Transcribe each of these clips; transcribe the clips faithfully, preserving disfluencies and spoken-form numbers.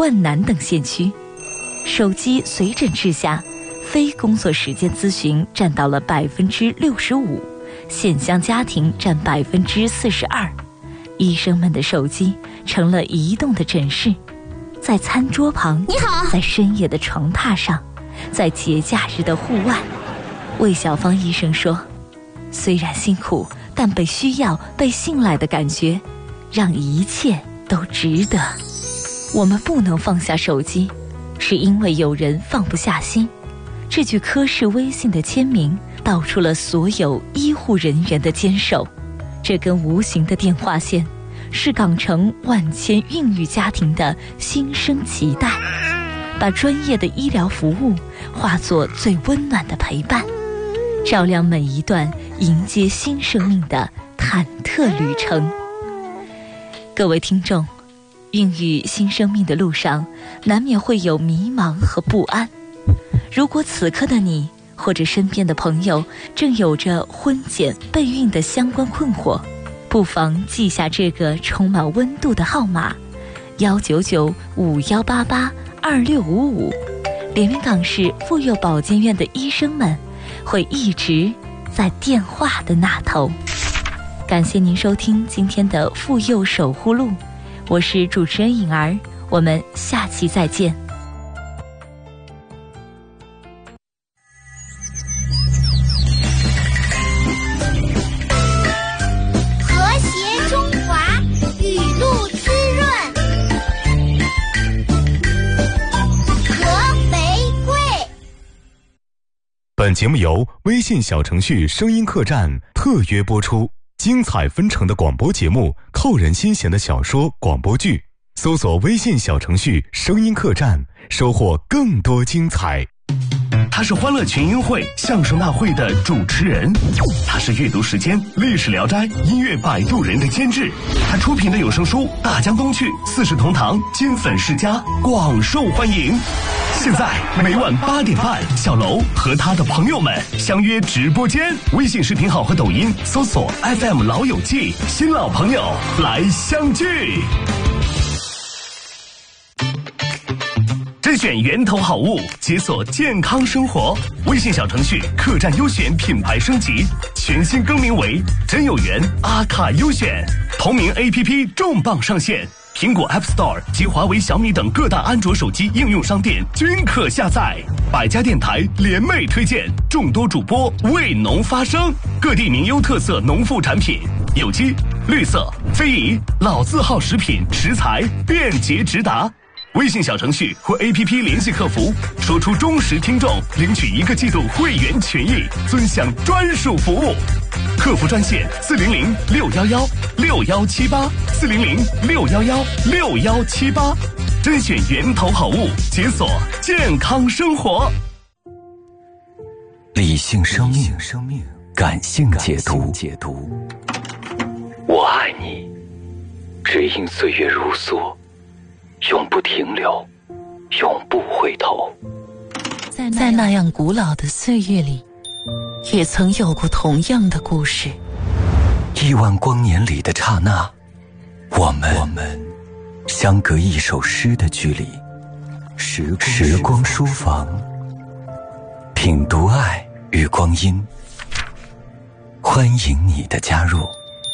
灌南等县区。手机随诊治下，非工作时间咨询占到了百分之六十五，县乡家庭占百分之四十二。医生们的手机成了移动的诊室，在餐桌旁， 你好， 在深夜的床榻上，在节假日的户外。魏小芳医生说，虽然辛苦，但被需要、被信赖的感觉，让一切都值得。我们不能放下手机，是因为有人放不下心。这句科室微信的签名道出了所有医护人员的坚守。这根无形的电话线，是港城万千孕育家庭的心声期待，把专业的医疗服务化作最温暖的陪伴，照亮每一段迎接新生命的忐忑旅程。各位听众，孕育新生命的路上，难免会有迷茫和不安。如果此刻的你或者身边的朋友正有着婚检备孕的相关困惑，不妨记下这个充满温度的号码幺九九五幺八八二六五五，连云港市妇幼保健院的医生们会一直在电话的那头。感谢您收听今天的妇幼守护录，我是主持人颖儿，我们下期再见。 和谐中华，雨露滋润，和玫瑰。 本节目由微信小程序声音客栈特约播出。精彩纷呈的广播节目，扣人心弦的小说、广播剧，搜索微信小程序声音客栈，收获更多精彩。 他是欢乐群英会相声大会的主持人，他是阅读时间历史聊斋音乐摆渡人的监制，他出品的有声书《大江东去》四世同堂金粉世家广受欢迎。现在每晚八点半，小楼和他的朋友们相约直播间，微信视频号和抖音搜索 F M 老友记，新老朋友来相聚。甄选源头好物，解锁健康生活。微信小程序客栈优选品牌升级，全新更名为真有缘阿卡优选。同名 A P P 重磅上线，苹果 App Store 及华为、小米等各大安卓手机应用商店均可下载。百家电台联袂推荐，众多主播为农发声，各地名优特色农副产品，有机、绿色、非遗、老字号食品食材便捷直达。微信小程序或 A P P 联系客服，说出忠实听众，领取一个季度会员权益，尊享专属服务。客服专线四零零六幺幺六幺七八四零零六幺幺六幺七八，甄选源头好物，解锁健康生活。 理性生命，感性解读。我爱你，只因岁月如梭，永不停留，永不回头。 在那样古老的岁月里，也曾有过同样的故事。 亿万光年里的刹那，我们我们相隔一首诗的距离。时光时光书房，品读爱与光阴，欢迎你的加入。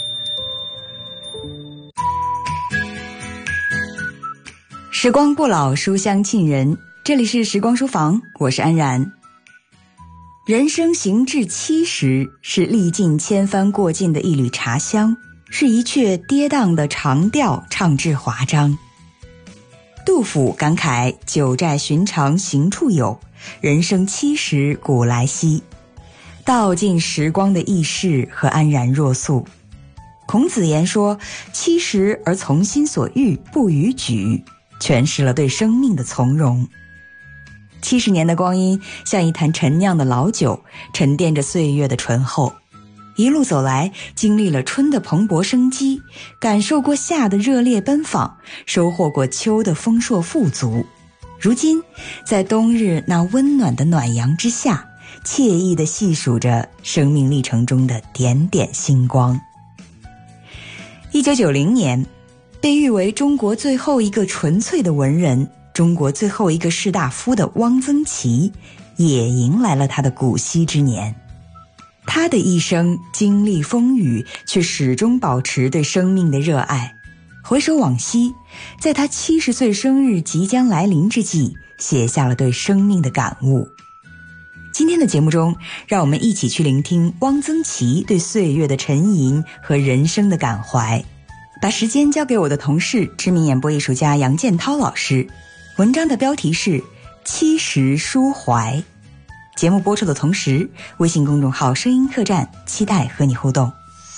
时光不老，书香沁人。这里是时光书房，我是安然。人生行至七十，是历尽千帆过尽的一缕茶香，是一阙跌宕的长调，唱至华章。杜甫感慨九寨寻常行处有，人生七十古来稀，道尽时光的易逝和安然若素。孔子言说，七十而从心所欲，不逾矩，诠释了对生命的从容。七十年的光阴像一坛陈酿的老酒，沉淀着岁月的醇厚。一路走来，经历了春的蓬勃生机，感受过夏的热烈奔放，收获过秋的丰硕富足。如今在冬日那温暖的暖阳之下，惬意地细数着生命历程中的点点星光。一九九零年， 被誉为中国最后一个纯粹的文人，中国最后一个士大夫的汪曾祺，也迎来了他的古稀之年。他的一生经历风雨，却始终保持对生命的热爱。回首往昔，在他七十岁生日即将来临之际，写下了对生命的感悟。今天的节目中，让我们一起去聆听汪曾祺对岁月的沉吟和人生的感怀。把时间交给我的同事，知名演播艺术家杨建涛老师。文章的标题是《七十抒怀》。节目播出的同时，微信公众号声音客栈期待和你互动。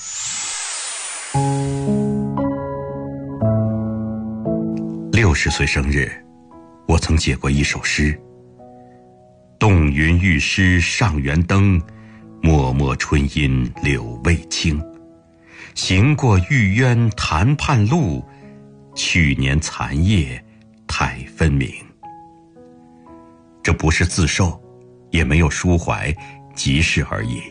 六十岁生日，我曾写过一首诗：洞云欲湿上元灯，脉脉春阴柳未青。行过玉渊潭畔路，去年残叶太分明。这不是自授，也没有抒怀，即是而已。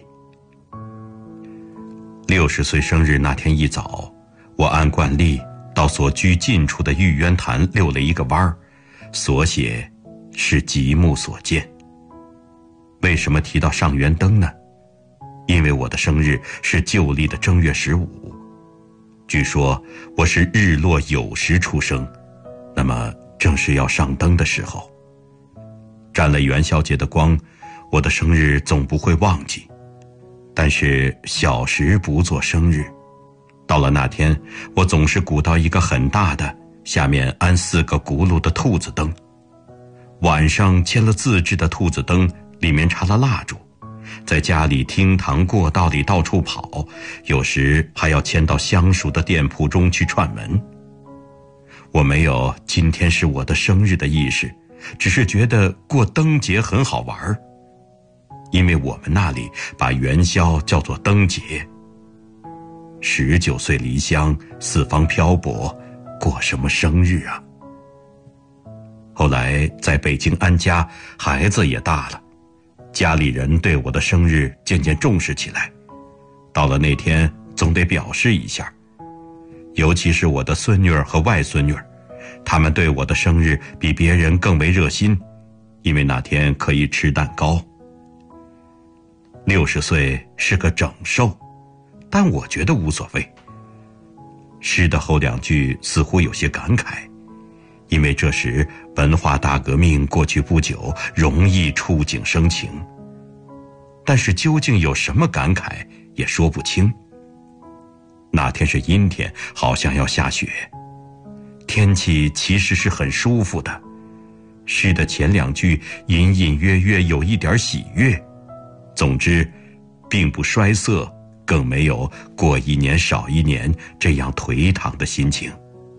六十岁生日那天一早，我按惯例到所居近处的玉渊潭溜了一个弯儿，所写是极目所见。为什么提到上元灯呢？因为我的生日是旧历的正月十五，据说我是日落酉时出生，那么正是要上灯的时候。沾了元宵节的光，我的生日总不会忘记。但是小时不做生日，到了那天，我总是鼓到一个很大的，下面安四个轱辘的兔子灯。晚上牵了自制的兔子灯，里面插了蜡烛，在家里厅堂过道里到处跑，有时还要牵到相熟的店铺中去串门。我没有今天是我的生日的意识，只是觉得过灯节很好玩，因为我们那里把元宵叫做灯节。十九岁离乡，四方漂泊，过什么生日啊？后来在北京安家，孩子也大了，家里人对我的生日渐渐重视起来。到了那天，总得表示一下。尤其是我的孙女儿和外孙女儿，他们对我的生日比别人更为热心，因为那天可以吃蛋糕。六十岁是个整数，但我觉得无所谓。诗的后两句似乎有些感慨，因为这时文化大革命过去不久，容易触景生情。但是究竟有什么感慨，也说不清。那天是阴天，好像要下雪。天气其实是很舒服的。诗的前两句隐隐约约有一点喜悦。总之，并不衰色，更没有过一年少一年这样颓唐的心情。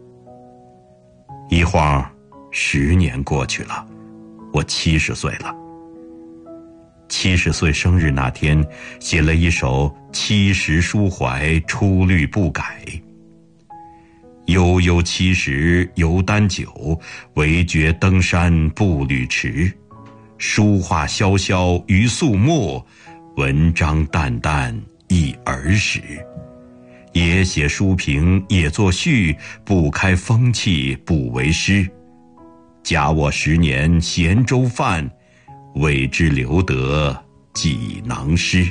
一晃十年过去了，我七十岁了。七十岁生日那天，写了一首《七十抒怀》，出律不改。悠悠七十犹单酒，唯觉登山步履迟。书画萧萧于素墨，文章淡淡忆儿时。也写书评也作序，不开风气不为师。假我十年闲粥饭，为之留得几囊诗。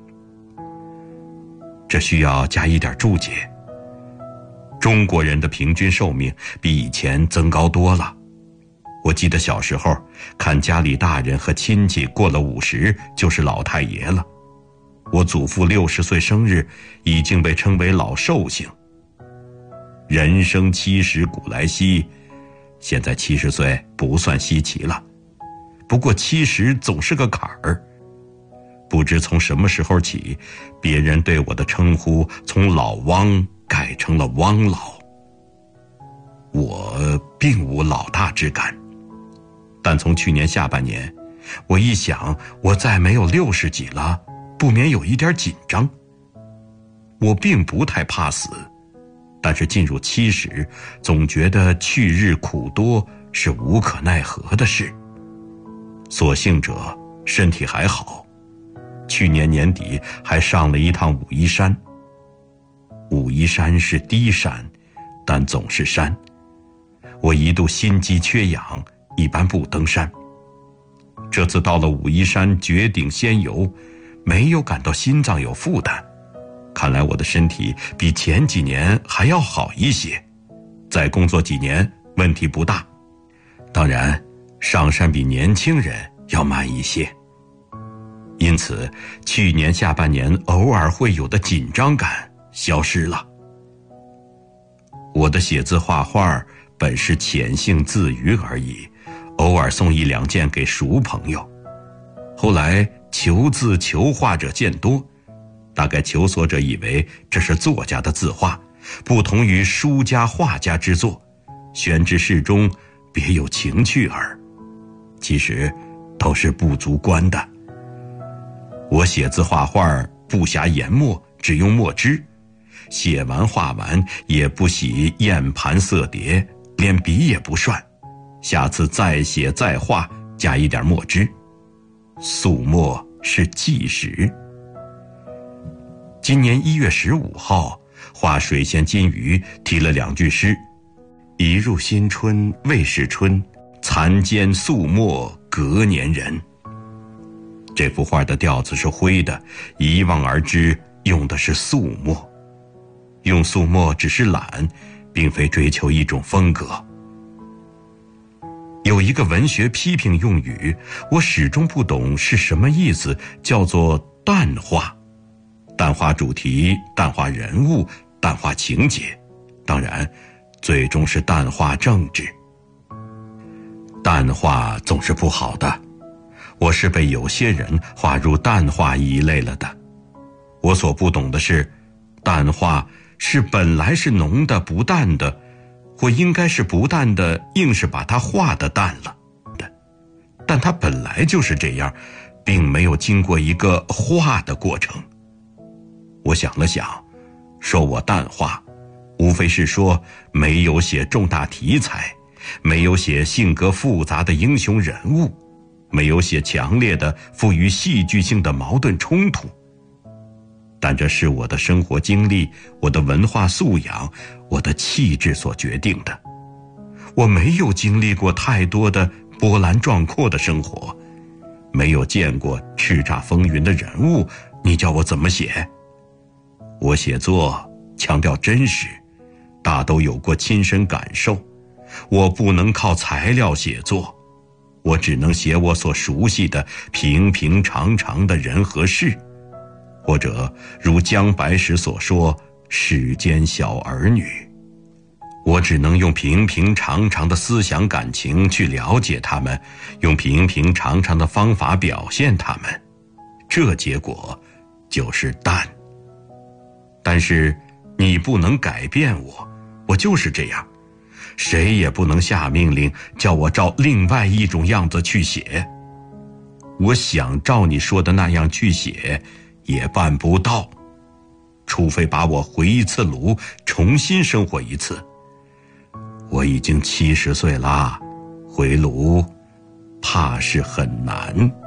这需要加一点注解。中国人的平均寿命比以前增高多了。我记得小时候看家里大人和亲戚过了五十就是老太爷了。我祖父六十岁生日已经被称为老寿星。人生七十古来稀，现在七十岁不算稀奇了。不过七十总是个坎儿。不知从什么时候起，别人对我的称呼从老汪改成了汪老。我并无老大之感，但从去年下半年，我一想我再没有六十几了，不免有一点紧张。我并不太怕死，但是进入七十，总觉得去日苦多是无可奈何的事。所幸者身体还好，去年年底还上了一趟武夷山。武夷山是低山， 但总是山。我一度心肌缺氧，一般不登山。这次到了武夷山绝顶仙游，没有感到心脏有负担，看来我的身体比前几年还要好一些。再工作几年，问题不大。当然，上山比年轻人要慢一些。因此，去年下半年偶尔会有的紧张感消失了。我的写字画画本是潜性自娱而已，偶尔送一两件给熟朋友。后来求字求画者渐多，大概求索者以为这是作家的字画，不同于书家画家之作，宣之事中别有情趣耳。其实都是不足观的。我写字画画不暇研墨，只用墨汁，写完画完也不洗砚盘色碟，连笔也不涮，下次再写再画，加一点墨汁。素墨是纪实。今年一月十五号，画水仙金鱼题了两句诗：一入新春未是春，残笺素墨隔年人。这幅画的调子是灰的，一望而知用的是素墨。用素墨只是懒，并非追求一种风格。有一个文学批评用语，我始终不懂是什么意思，叫做淡化。淡化主题，淡化人物，淡化情节，当然最终是淡化政治。淡化总是不好的，我是被有些人划入淡化一类了的。我所不懂的是，淡化是本来是浓的不淡的，或应该是不淡的，硬是把它化得淡了的。但它本来就是这样，并没有经过一个化的过程。我想了想，说我淡化，无非是说没有写重大题材，没有写性格复杂的英雄人物，没有写强烈的富于戏剧性的矛盾冲突。但这是我的生活经历，我的文化素养，我的气质所决定的。我没有经历过太多的波澜壮阔的生活，没有见过叱咤风云的人物，你叫我怎么写？我写作强调真实，大都有过亲身感受。我不能靠材料写作，我只能写我所熟悉的平平常常的人和事，或者如姜白石所说，世间小儿女。我只能用平平常常的思想感情去了解他们，用平平常常的方法表现他们，这结果就是淡。但是你不能改变我，我就是这样，谁也不能下命令叫我照另外一种样子去写。我想照你说的那样去写，也办不到，除非把我回一次炉，重新生活一次。我已经七十岁啦，回炉怕是很难。